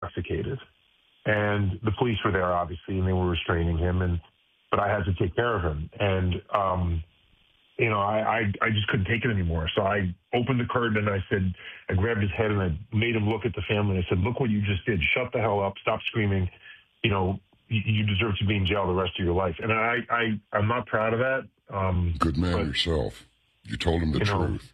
intoxicated. And the police were there, obviously, and they were restraining him. But I had to take care of him. And, I just couldn't take it anymore. So I opened the curtain and I grabbed his head and I made him look at the family. And I said, look what you just did. Shut the hell up. Stop screaming. You deserve to be in jail the rest of your life. And I'm not proud of that. Good man yourself. You told him the truth.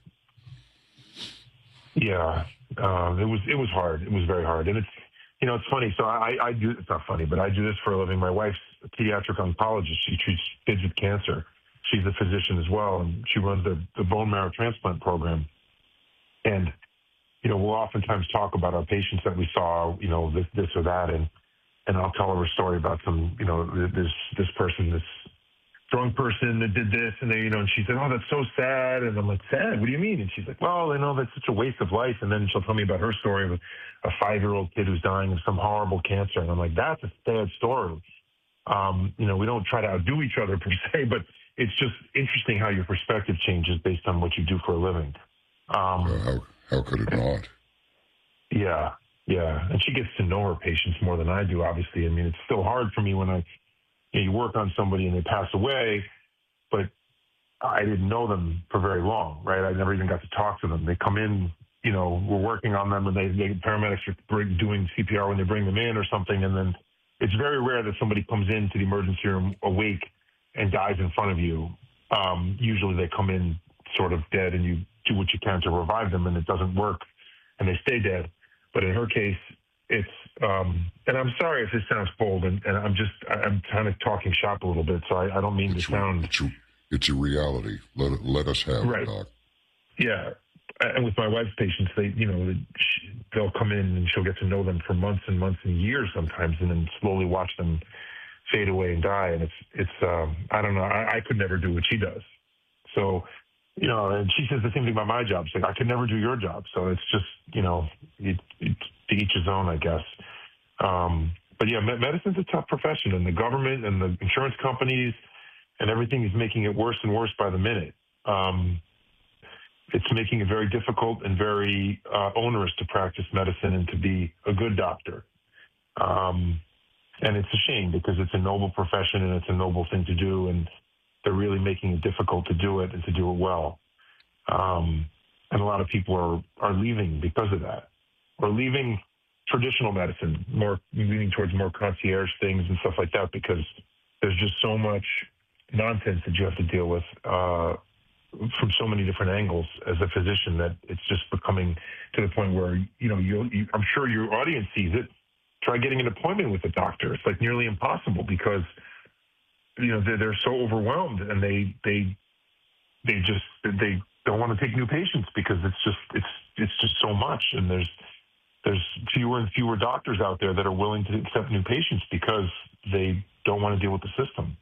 Yeah. It was hard. It was very hard. And it's funny. So I do, it's not funny, but I do this for a living. My wife's a pediatric oncologist. She treats kids with cancer. She's a physician as well, and she runs the bone marrow transplant program. And, we'll oftentimes talk about our patients that we saw, this or that. And I'll tell her a story about some, this person, this drunk person that did this. And and she said, oh, that's so sad. And I'm like, sad? What do you mean? And she's like, well, that's such a waste of life. And then she'll tell me about her story of a 5-year-old kid who's dying of some horrible cancer. And I'm like, that's a sad story. We don't try to outdo each other per se, but it's just interesting how your perspective changes based on what you do for a living. How could it not? Yeah. And she gets to know her patients more than I do, obviously. I mean, it's still hard for me when you work on somebody and they pass away, but I didn't know them for very long, right? I never even got to talk to them. They come in, we're working on them, and paramedics are doing CPR when they bring them in or something, and then it's very rare that somebody comes into the emergency room awake and dies in front of you. Usually they come in sort of dead, and you do what you can to revive them, and it doesn't work, and they stay dead. But in her case, it's, and I'm sorry if this sounds cold, and I'm kind of talking shop a little bit, so I don't mean to sound. It's a reality. Let us have it, Doc. Yeah. And with my wife's patients, they'll come in and she'll get to know them for months and months and years sometimes, and then slowly watch them fade away and die. And it's I don't know. I could never do what she does. So, and she says the same thing about my job. She's like, I could never do your job. So it's just, to each his own, I guess. But yeah, medicine's a tough profession, and the government and the insurance companies and everything is making it worse and worse by the minute. It's making it very difficult and very onerous to practice medicine and to be a good doctor. And it's a shame because it's a noble profession and it's a noble thing to do, and they're really making it difficult to do it and to do it well. And a lot of people are leaving because of that, or leaving traditional medicine, more leaning towards more concierge things and stuff like that, because there's just so much nonsense that you have to deal with from so many different angles as a physician that it's just becoming to the point where, I'm sure your audience sees it. Try getting an appointment with a doctor. It's like nearly impossible because, they're so overwhelmed, and they don't want to take new patients because it's just so much. And there's fewer and fewer doctors out there that are willing to accept new patients because they don't want to deal with the system.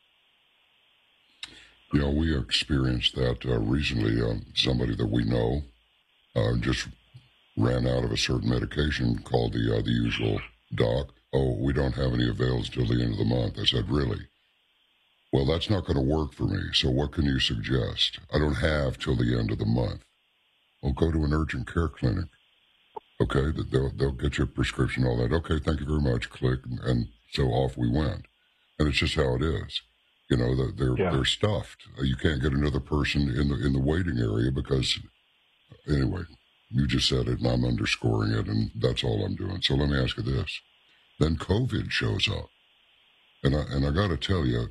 We experienced that recently. Somebody that we know just ran out of a certain medication, called the usual doc. Oh, we don't have any avails till the end of the month. I said, really? Well, that's not going to work for me. So what can you suggest? I don't have till the end of the month. Well, go to an urgent care clinic. Okay, they'll get you a prescription, all that. Okay, thank you very much. Click, and so off we went. And it's just how it is. They're stuffed. You can't get another person in the waiting area because, anyway, you just said it, and I'm underscoring it, and that's all I'm doing. So let me ask you this: then COVID shows up, and I got to tell you,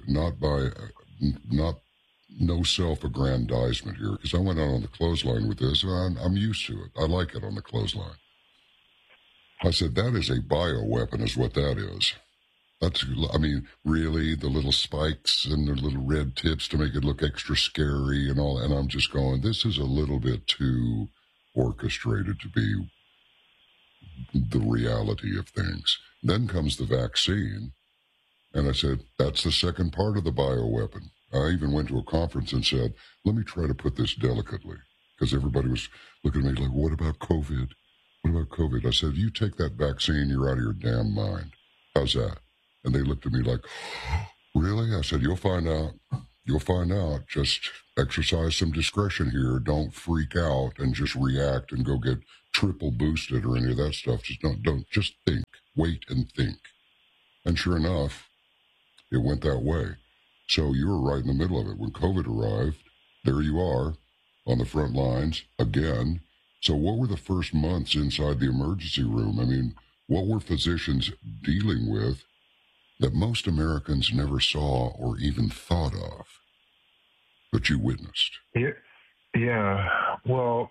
no self-aggrandizement here, because I went out on the clothesline with this, and I'm used to it. I like it on the clothesline. I said, that is a bioweapon is what that is. Really, the little spikes and the little red tips to make it look extra scary and all, and I'm just going, this is a little bit too orchestrated to be the reality of things. Then comes the vaccine, and I said, that's the second part of the bioweapon. I even went to a conference and said, let me try to put this delicately, because everybody was looking at me like, what about COVID? What about COVID? I said, you take that vaccine, you're out of your damn mind. How's that? And they looked at me like, really? I said, you'll find out. You'll find out. Just exercise some discretion here. Don't freak out and just react and go get triple boosted or any of that stuff. Just don't just think. Wait and think. And sure enough, it went that way. So you were right in the middle of it. When COVID arrived, there you are on the front lines again. So what were the first months inside the emergency room? I mean, what were physicians dealing with that most Americans never saw or even thought of, but you witnessed? Yeah. Well,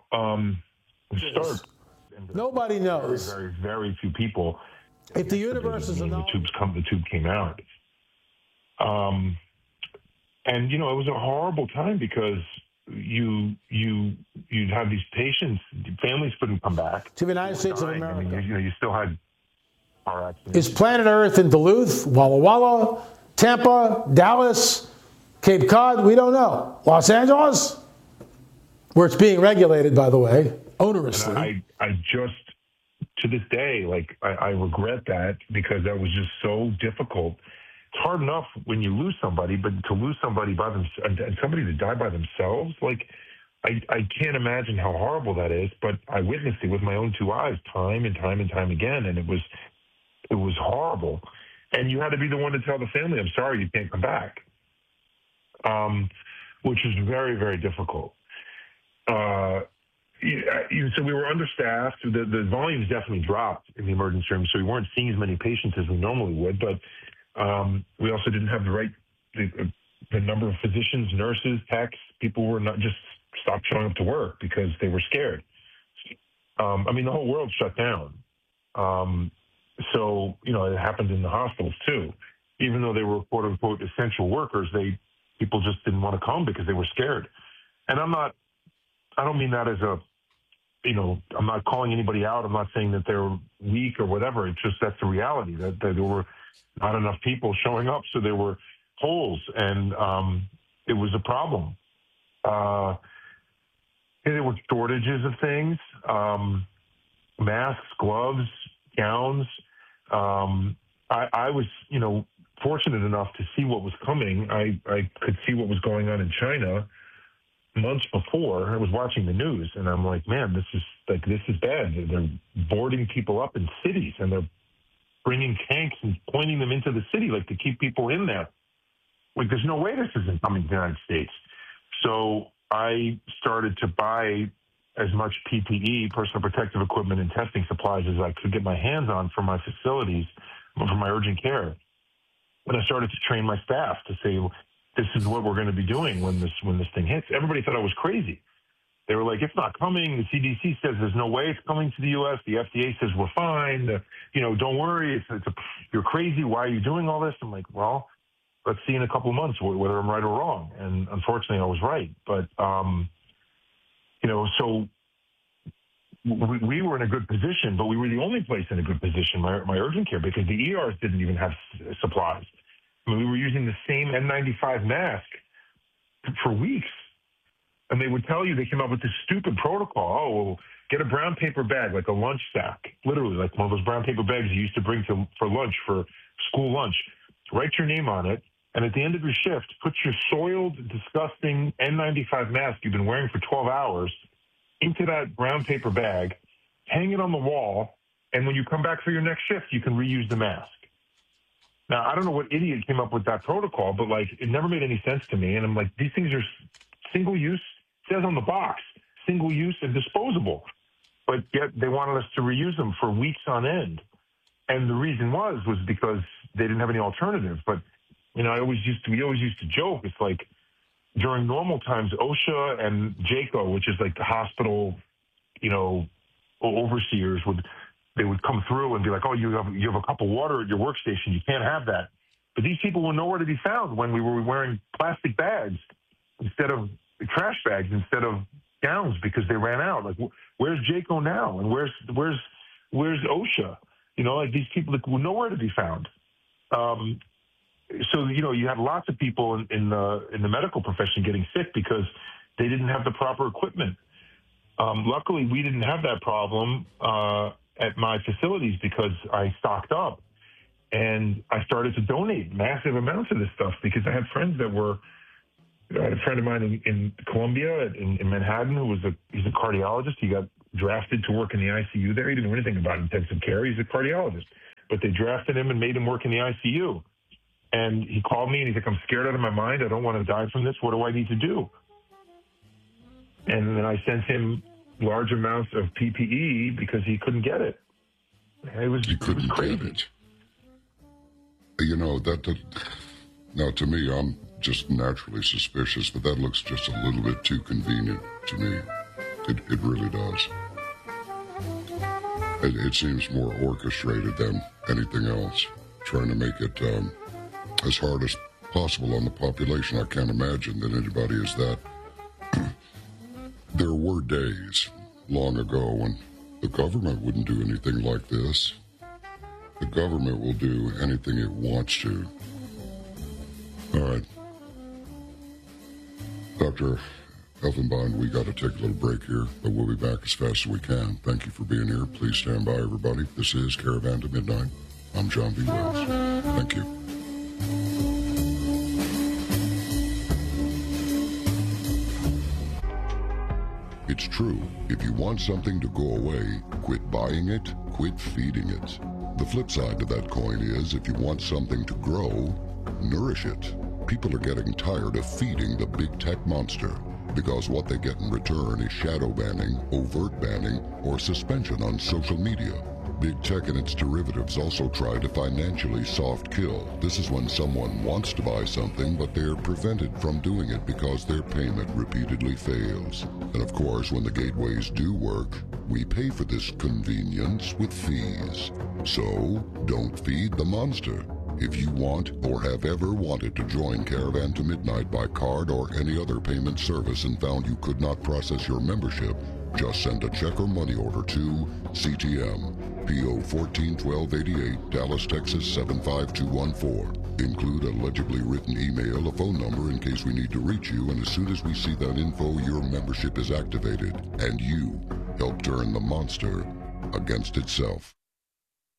nobody knows. Very, very few people. If the universe is the tube came out. And it was a horrible time because you'd have these patients, families couldn't come back to the United States of America. I mean, you still had car accidents. Is planet Earth in Duluth, Walla Walla, Tampa, Dallas, Cape Cod? We don't know. Los Angeles, where it's being regulated, by the way, onerously. I just, to this day, I regret that because that was just so difficult. It's hard enough when you lose somebody, but to lose somebody and somebody to die by themselves, I can't imagine how horrible that is. But I witnessed it with my own two eyes, time and time and time again, and it was horrible. And you had to be the one to tell the family, "I'm sorry, you can't come back," which is very, very difficult. So we were understaffed. The volumes definitely dropped in the emergency room, so we weren't seeing as many patients as we normally would. But we also didn't have the number of physicians, nurses, techs. People were not just stopped showing up to work because they were scared. I mean, the whole world shut down. So it happened in the hospitals too. Even though they were quote unquote essential workers, people just didn't want to come because they were scared. And I don't mean that as I'm not calling anybody out. I'm not saying that they're weak or whatever. It's just that's the reality, that there were not enough people showing up. So there were holes, and it was a problem. There were shortages of things, masks, gloves, gowns. I was, fortunate enough to see what was coming. I could see what was going on in China months before. I was watching the news, and I'm like, man, this is bad. They're boarding people up in cities, and they're bringing tanks and pointing them into the city, to keep people in there. There's no way this isn't coming to the United States. So I started to buy as much PPE, personal protective equipment, and testing supplies as I could get my hands on for my facilities, for my urgent care. And I started to train my staff to say, this is what we're going to be doing when this thing hits. Everybody thought I was crazy. They were like, it's not coming. The CDC says there's no way it's coming to the U.S. The FDA says we're fine. Don't worry. You're crazy. Why are you doing all this? I'm like, well, let's see in a couple of months whether I'm right or wrong. And unfortunately, I was right. But, so we were in a good position, but we were the only place in a good position, my urgent care, because the ERs didn't even have supplies. I mean, we were using the same N95 mask for weeks. And they would tell you, they came up with this stupid protocol. Oh, well, get a brown paper bag, like a lunch sack, literally like one of those brown paper bags you used to bring for lunch, for school lunch. Write your name on it. And at the end of your shift, put your soiled, disgusting N95 mask you've been wearing for 12 hours into that brown paper bag, hang it on the wall, and when you come back for your next shift, you can reuse the mask. Now, I don't know what idiot came up with that protocol, but it never made any sense to me. And I'm like, these things are single use. It says on the box, single use and disposable. But yet they wanted us to reuse them for weeks on end. And the reason was because they didn't have any alternative. But, we always used to joke. It's like during normal times, OSHA and JACO, which is like the hospital, overseers they would come through and be like, oh, you have a cup of water at your workstation. You can't have that. But these people were nowhere to be found when we were wearing plastic bags instead of trash bags, instead of gowns, because they ran out. Where's JACO now? And where's OSHA? These people were nowhere to be found. So, you had lots of people in the medical profession getting sick because they didn't have the proper equipment. Luckily, we didn't have that problem at my facilities because I stocked up, and I started to donate massive amounts of this stuff because I had friends I had a friend of mine in Columbia, in Manhattan, he's a cardiologist. He got drafted to work in the ICU there. He didn't know anything about intensive care. He's a cardiologist. But they drafted him and made him work in the ICU. And he called me and he's like, I'm scared out of my mind. I don't want to die from this. What do I need to do? And then I sent him large amounts of PPE because he couldn't get it. He couldn't get it. You know, now to me, I'm just naturally suspicious, but that looks just a little bit too convenient to me. It really does. It seems more orchestrated than anything else, trying to make it as hard as possible on the population. I can't imagine that anybody is that. There were days long ago when the government wouldn't do anything like this. The government will do anything it wants to. All right. Dr. Elfenbein, we got to take a little break here, but we'll be back as fast as we can. Thank you for being here. Please stand by, everybody. This is Caravan to Midnight. I'm John B. Wells. Thank you. It's true. If you want something to go away, quit buying it, quit feeding it. The flip side to that coin is, if you want something to grow, nourish it. People are getting tired of feeding the big tech monster, because what they get in return is shadow banning, overt banning, or suspension on social media. Big tech and its derivatives also try to financially soft kill. This is when someone wants to buy something, but they're prevented from doing it because their payment repeatedly fails. And of course, when the gateways do work, we pay for this convenience with fees. So, don't feed the monster. If you want or have ever wanted to join Caravan to Midnight by card or any other payment service and found you could not process your membership, just send a check or money order to CTM, P.O. 141288, Dallas, Texas 75214. Include a legibly written email, a phone number in case we need to reach you, and as soon as we see that info, your membership is activated, and you help turn the monster against itself.